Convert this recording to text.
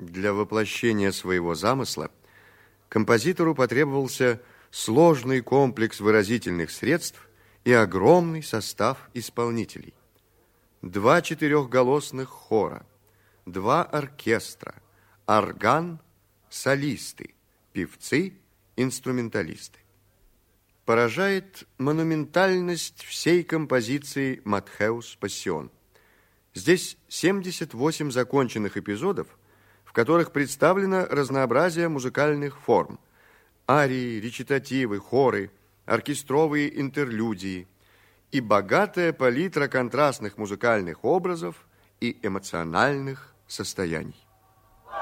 Для воплощения своего замысла композитору потребовался сложный комплекс выразительных средств и огромный состав исполнителей. 2 четырехголосных хора, 2 оркестра, орган, солисты, певцы, инструменталисты. Поражает монументальность всей композиции «Матхеус Пассион». Здесь 78 законченных эпизодов, в которых представлено разнообразие музыкальных форм: арии, речитативы, хоры, оркестровые интерлюдии и богатая палитра контрастных музыкальных образов и эмоциональных состояний.